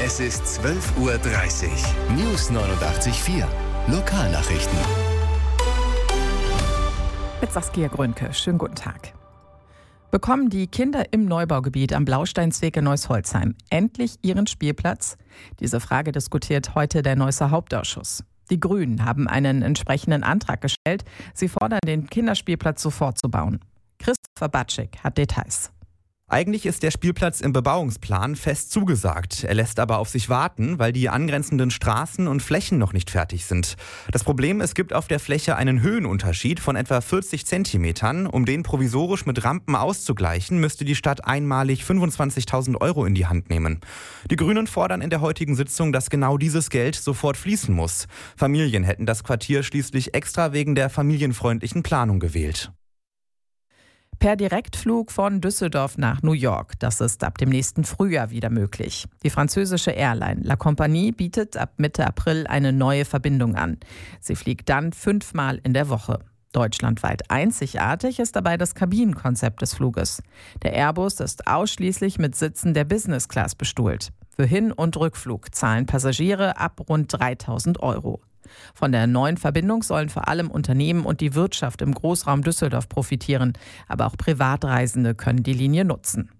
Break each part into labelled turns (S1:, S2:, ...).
S1: Es ist 12:30 Uhr. News 89.4. Lokalnachrichten.
S2: Mit Saskia Grönke. Schönen guten Tag. Bekommen die Kinder im Neubaugebiet am Blausteinsweg in Neuss-Holzheim endlich ihren Spielplatz? Diese Frage diskutiert heute der Neusser Hauptausschuss. Die Grünen haben einen entsprechenden Antrag gestellt. Sie fordern, den Kinderspielplatz sofort zu bauen. Christopher Batschik hat Details.
S3: Eigentlich ist der Spielplatz im Bebauungsplan fest zugesagt. Er lässt aber auf sich warten, weil die angrenzenden Straßen und Flächen noch nicht fertig sind. Das Problem, es gibt auf der Fläche einen Höhenunterschied von etwa 40 Zentimetern. Um den provisorisch mit Rampen auszugleichen, müsste die Stadt einmalig 25.000 € in die Hand nehmen. Die Grünen fordern in der heutigen Sitzung, dass genau dieses Geld sofort fließen muss. Familien hätten das Quartier schließlich extra wegen der familienfreundlichen Planung gewählt.
S2: Per Direktflug von Düsseldorf nach New York. Das ist ab dem nächsten Frühjahr wieder möglich. Die französische Airline La Compagnie bietet ab Mitte April eine neue Verbindung an. Sie fliegt dann 5-mal in der Woche. Deutschlandweit einzigartig ist dabei das Kabinenkonzept des Fluges. Der Airbus ist ausschließlich mit Sitzen der Business Class bestuhlt. Für Hin- und Rückflug zahlen Passagiere ab rund 3.000 €. Von der neuen Verbindung sollen vor allem Unternehmen und die Wirtschaft im Großraum Düsseldorf profitieren. Aber auch Privatreisende können die Linie nutzen.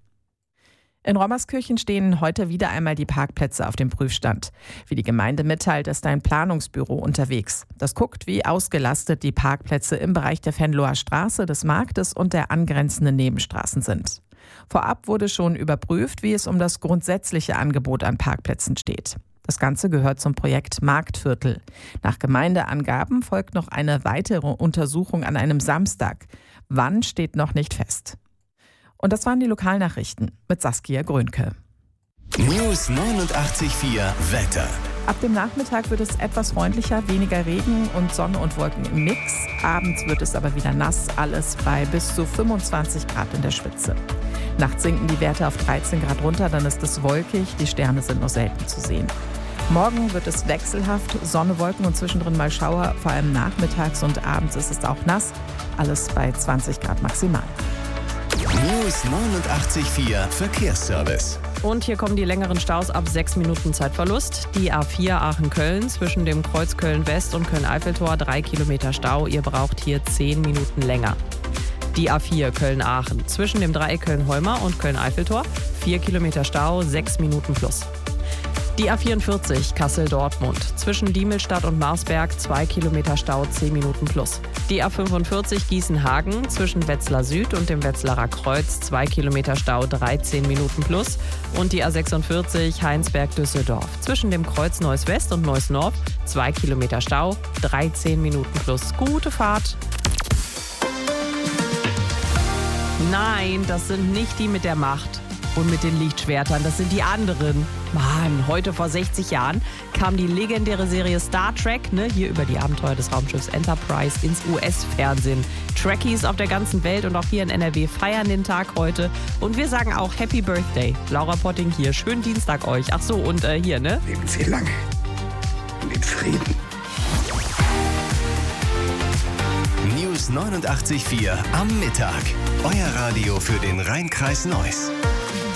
S2: In Rommerskirchen stehen heute wieder einmal die Parkplätze auf dem Prüfstand. Wie die Gemeinde mitteilt, ist ein Planungsbüro unterwegs. Das guckt, wie ausgelastet die Parkplätze im Bereich der Venloer Straße, des Marktes und der angrenzenden Nebenstraßen sind. Vorab wurde schon überprüft, wie es um das grundsätzliche Angebot an Parkplätzen steht. Das Ganze gehört zum Projekt Marktviertel. Nach Gemeindeangaben folgt noch eine weitere Untersuchung an einem Samstag. Wann, steht noch nicht fest. Und das waren die Lokalnachrichten mit Saskia Grönke.
S1: News 89.4 Wetter.
S2: Ab dem Nachmittag wird es etwas freundlicher, weniger Regen und Sonne und Wolken im Mix. Abends wird es aber wieder nass, alles bei bis zu 25 Grad in der Spitze. Nachts sinken die Werte auf 13 Grad runter, dann ist es wolkig, die Sterne sind nur selten zu sehen. Morgen wird es wechselhaft, Sonne, Wolken und zwischendrin mal Schauer, vor allem nachmittags und abends ist es auch nass, alles bei 20 Grad maximal.
S1: News 89.4 Verkehrsservice.
S4: Und hier kommen die längeren Staus ab 6 Minuten Zeitverlust. Die A4 Aachen-Köln zwischen dem Kreuz Köln-West und Köln-Eiffeltor 3 Kilometer Stau. Ihr braucht hier 10 Minuten länger. Die A4 Köln-Aachen zwischen dem Dreieck Köln-Holmer und Köln-Eiffeltor 4 Kilometer Stau, 6 Minuten plus. Die A44 Kassel-Dortmund zwischen Diemelstadt und Marsberg 2 Kilometer Stau, 10 Minuten plus. Die A45 Gießen-Hagen zwischen Wetzlar Süd und dem Wetzlarer Kreuz 2 Kilometer Stau, 13 Minuten plus. Und die A46 Heinsberg-Düsseldorf zwischen dem Kreuz Neuss-West und Neuss-Nord 2 Kilometer Stau, 13 Minuten plus. Gute Fahrt! Nein, das sind nicht die mit der Macht und mit den Lichtschwertern, das sind die anderen. Mann, heute vor 60 Jahren kam die legendäre Serie Star Trek, hier über die Abenteuer des Raumschiffs Enterprise ins US-Fernsehen. Trekkies auf der ganzen Welt und auch hier in NRW feiern den Tag heute. Und wir sagen auch Happy Birthday. Laura Potting hier, schönen Dienstag euch. Ach so, und hier,
S5: Leben Sie lange und in Frieden.
S1: News 89.4 am Mittag. Euer Radio für den Rhein-Kreis Neuss.